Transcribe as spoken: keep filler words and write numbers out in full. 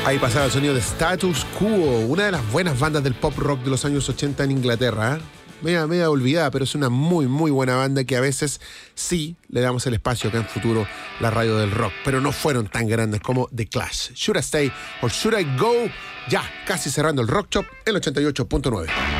Ahí pasaba el sonido de Status Quo, una de las buenas bandas del pop rock de los años ochenta en Inglaterra. ¿eh? Media, media olvidada, pero es una muy, muy buena banda que a veces sí le damos el espacio acá en Futuro, la radio del rock, pero no fueron tan grandes como The Clash. Should I Stay or Should I Go? Ya, casi cerrando el Rock Shop, el ochenta y ocho punto nueve.